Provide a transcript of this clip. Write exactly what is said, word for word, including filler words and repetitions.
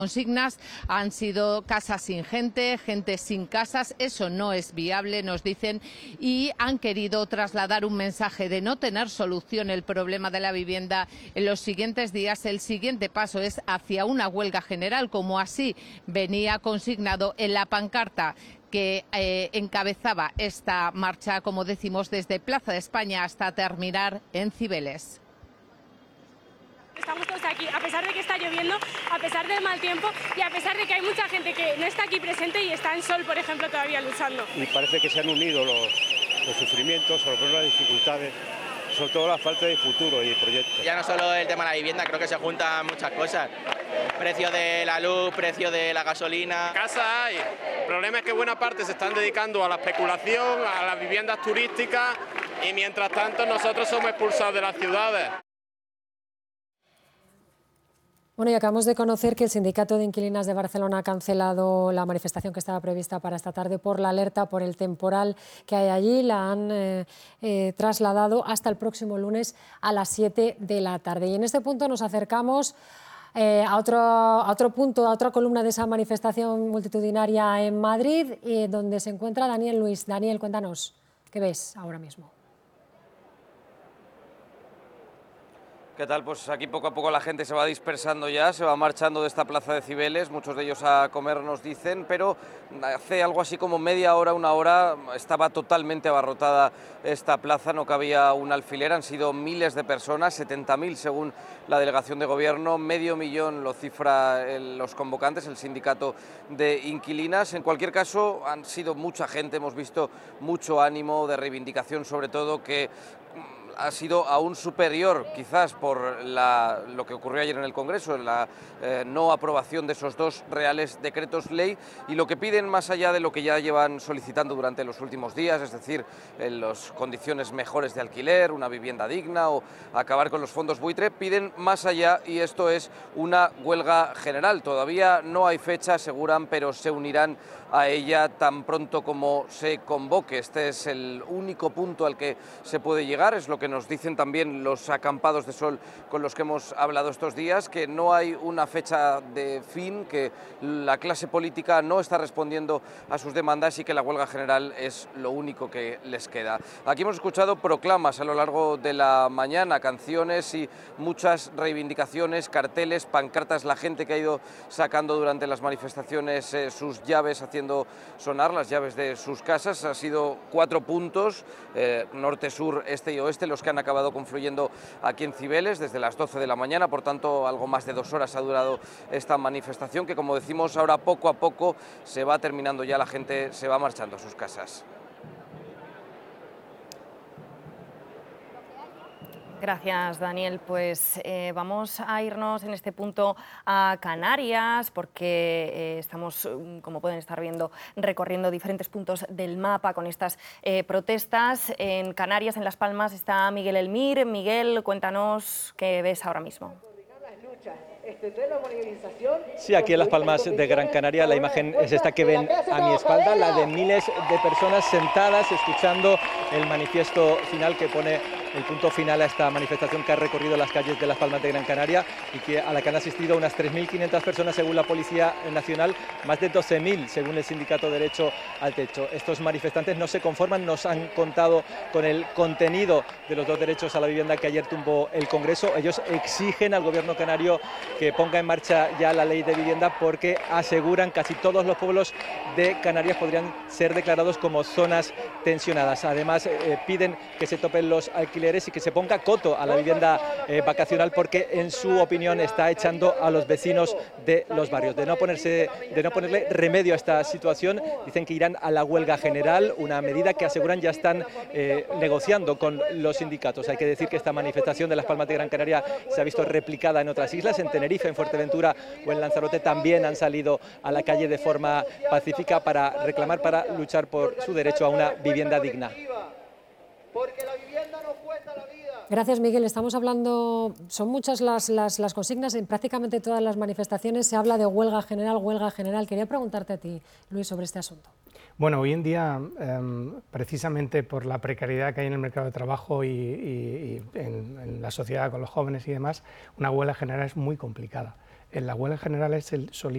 consignas han sido casas sin gente, gente sin casas. Eso no es viable, nos dicen, y han querido trasladar un mensaje de no tener solución el problema de la vivienda en los siguientes días. El siguiente paso es hacia una huelga general, como así venía consignado en la pancarta que eh, encabezaba esta marcha, como decimos, desde Plaza de España hasta terminar en Cibeles. Estamos todos aquí, a pesar de que está lloviendo, a pesar del mal tiempo y a pesar de que hay mucha gente que no está aquí presente y está en Sol, por ejemplo, todavía luchando. Y parece que se han unido los, los sufrimientos, sobre todo las dificultades, sobre todo la falta de futuro y de proyectos. Ya no solo el tema de la vivienda, creo que se juntan muchas cosas. Precio de la luz, precio de la gasolina. Casa hay. El problema es que buena parte se están dedicando a la especulación, a las viviendas turísticas y mientras tanto nosotros somos expulsados de las ciudades. Bueno, y acabamos de conocer que el Sindicato de Inquilinas de Barcelona ha cancelado la manifestación que estaba prevista para esta tarde por la alerta por el temporal que hay allí. La han eh, eh, trasladado hasta el próximo lunes a las siete de la tarde. Y en este punto nos acercamos eh, a, otro, a otro punto, a otra columna de esa manifestación multitudinaria en Madrid, eh, donde se encuentra Daniel Luis. Daniel, cuéntanos, ¿qué ves ahora mismo? ¿Qué tal? Pues aquí poco a poco la gente se va dispersando ya, se va marchando de esta plaza de Cibeles, muchos de ellos a comer nos dicen, pero hace algo así como media hora, una hora, estaba totalmente abarrotada esta plaza, no cabía un alfiler, han sido miles de personas, setenta mil según la delegación de gobierno, medio millón lo cifra el, los convocantes, el sindicato de inquilinas. En cualquier caso, han sido mucha gente, hemos visto mucho ánimo de reivindicación, sobre todo que ha sido aún superior, quizás por la, lo que ocurrió ayer en el Congreso, la eh, no aprobación de esos dos reales decretos ley, y lo que piden más allá de lo que ya llevan solicitando durante los últimos días, es decir, en las condiciones mejores de alquiler, una vivienda digna o acabar con los fondos buitre, piden más allá, y esto es una huelga general. Todavía no hay fecha, aseguran, pero se unirán a ella tan pronto como se convoque. Este es el único punto al que se puede llegar, es lo que nos dicen también los acampados de sol con los que hemos hablado estos días, que no hay una fecha de fin, que la clase política no está respondiendo a sus demandas y que la huelga general es lo único que les queda. Aquí hemos escuchado proclamas a lo largo de la mañana, canciones y muchas reivindicaciones, carteles, pancartas, la gente que ha ido sacando durante las manifestaciones eh, sus llaves, haciendo sonar las llaves de sus casas. Ha sido cuatro puntos, eh, norte, sur, este y oeste, los que han acabado confluyendo aquí en Cibeles desde las doce de la mañana, por tanto algo más de dos horas ha durado esta manifestación, que como decimos ahora poco a poco se va terminando ya, la gente se va marchando a sus casas. Gracias, Daniel. Pues eh, vamos a irnos en este punto a Canarias, porque eh, estamos, como pueden estar viendo, recorriendo diferentes puntos del mapa con estas eh, protestas. En Canarias, en Las Palmas, está Miguel Elmir. Miguel, cuéntanos qué ves ahora mismo. Sí, aquí en Las Palmas de Gran Canaria la imagen es esta que ven a mi espalda, la de miles de personas sentadas escuchando el manifiesto final que pone el punto final a esta manifestación que ha recorrido las calles de Las Palmas de Gran Canaria y que, a la que han asistido unas tres mil quinientas personas según la Policía Nacional, más de doce mil según el sindicato Derecho al Techo. Estos manifestantes no se conforman, nos han contado con el contenido de los dos derechos a la vivienda que ayer tumbó el Congreso. Ellos exigen al gobierno canario que ponga en marcha ya la ley de vivienda, porque aseguran casi todos los pueblos de Canarias podrían ser declarados como zonas tensionadas. Además, eh, piden que se topen los alquileres y que se ponga coto a la vivienda eh, vacacional, porque en su opinión está echando a los vecinos de los barrios. De no ponerse, de no ponerle remedio a esta situación, dicen que irán a la huelga general, una medida que aseguran ya están eh, negociando con los sindicatos. Hay que decir que esta manifestación de Las Palmas de Gran Canaria se ha visto replicada en otras islas, en Tenerife, en Fuerteventura o en Lanzarote. También han salido a la calle de forma pacífica para reclamar, para luchar por su derecho a una vivienda digna. Porque la vivienda no cuesta la vida. Gracias, Miguel. Estamos hablando, son muchas las, las, las consignas, en prácticamente todas las manifestaciones se habla de huelga general, huelga general. Quería preguntarte a ti, Luis, sobre este asunto. Bueno, hoy en día, eh, precisamente por la precariedad que hay en el mercado de trabajo y, y, y en, en la sociedad con los jóvenes y demás, una huelga general es muy complicada. En la huelga general es el